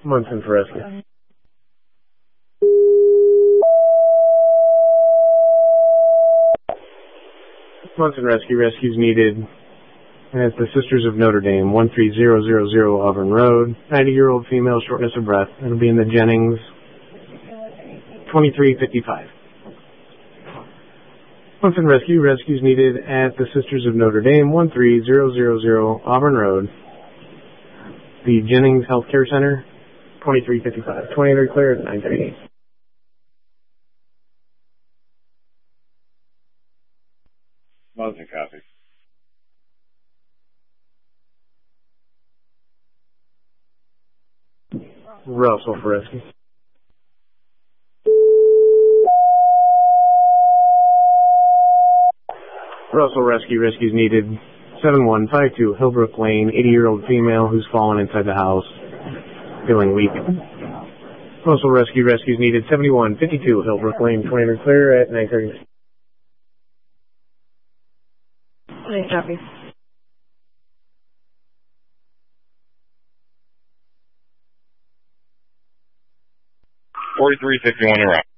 Munson for rescue. Munson rescue. Rescues needed at the Sisters of Notre Dame, 13000 Auburn Road. 90-year-old female, shortness of breath. It'll be in the Jennings, 2355. Munson rescue. Rescues needed at the Sisters of Notre Dame, 13000 Auburn Road. The Jennings Healthcare Center, 2355. 2800 clear at 9:30. Munson copy. Russell for rescue. Russell rescue. Rescues needed 7152 Hillbrook Lane, 80-year-old female who's fallen inside the house, feeling weak. Russell rescue. Rescues needed 7152 Hillbrook Lane, 2800 clear at 9:30. Copy. 4351 around.